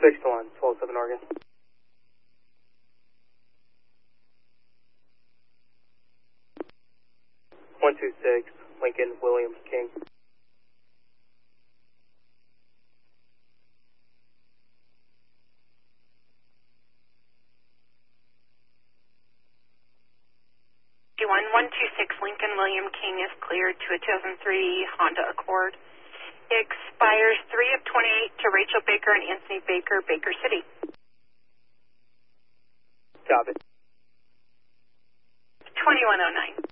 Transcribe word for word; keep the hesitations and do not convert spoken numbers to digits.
six to one, twelve seven Oregon. one two six, Lincoln Williams King. one one two six Lincoln William King is cleared to a two thousand three Honda Accord. Expires three of twenty-eight to Rachel Baker and Anthony Baker, Baker City. Copy. twenty-one oh nine.